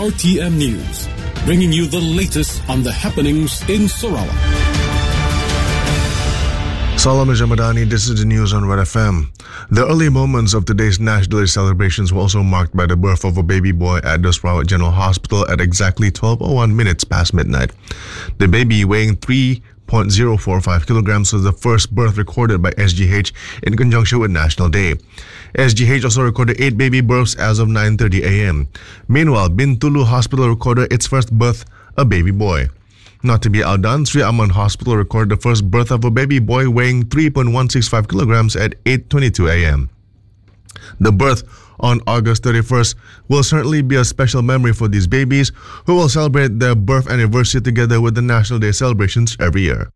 RTM News, bringing you the latest on the happenings in Sarawak. Salam Jamadani, this is the news on Red FM. The early moments of today's National Day celebrations were also marked by the birth of a baby boy at the Sarawak General Hospital at exactly 12:01 minutes past midnight. The baby, weighing 3.045 kilograms, was the first birth recorded by SGH in conjunction with National Day. SGH also recorded 8 baby births as of 9:30 a.m. Meanwhile, Bintulu Hospital recorded its first birth, a baby boy. Not to be outdone, Sri Aman Hospital recorded the first birth of a baby boy weighing 3.165 kilograms at 8:22 a.m. The birth on August 31st will certainly be a special memory for these babies, who will celebrate their birth anniversary together with the National Day celebrations every year.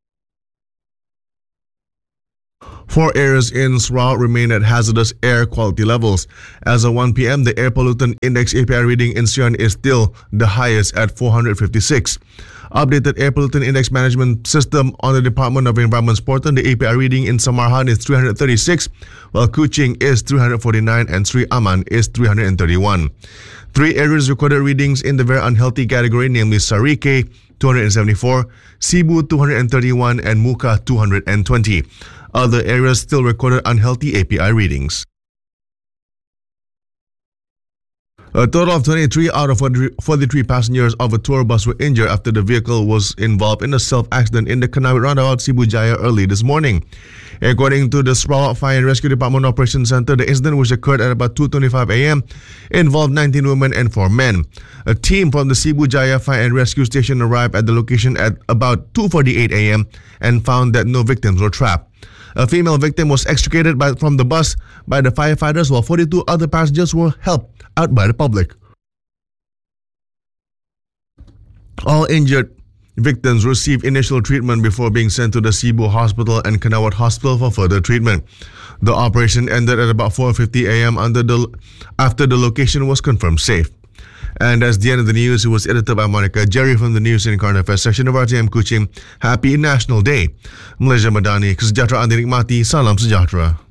4 areas in Sarawak remain at hazardous air quality levels. As of 1 p.m., the air pollutant index API reading in Sian is still the highest at 456. Updated air pollutant index management system on the Department of Environment's portal, the API reading in Samarhan is 336, while Kuching is 349 and Sri Aman is 331. 3 areas recorded readings in the very unhealthy category, namely Sarike 274, Cebu 231 and Muka 220. Other areas still recorded unhealthy API readings. A total of 23 out of 43 passengers of a tour bus were injured after the vehicle was involved in a self-accident in the Kanawit roundabout Cebu Jaya early this morning. According to the Sarawak Fire and Rescue Department Operations Center, the incident, which occurred at about 2:25 a.m., involved 19 women and 4 men. A team from the Cebu Jaya Fire and Rescue Station arrived at the location at about 2:48 a.m. and found that no victims were trapped. A female victim was extricated from the bus by the firefighters, while 42 other passengers were helped out by the public. All injured victims received initial treatment before being sent to the Cebu Hospital and Kanawat Hospital for further treatment. The operation ended at about 4:50 a.m. after the location was confirmed safe. And that's the end of the news. It was edited by Monica Jerry from the News in Current Affairs section of RTM Kuching. Happy National Day. Malaysia Madani, kesejahteraan dinikmati, salam sejahtera.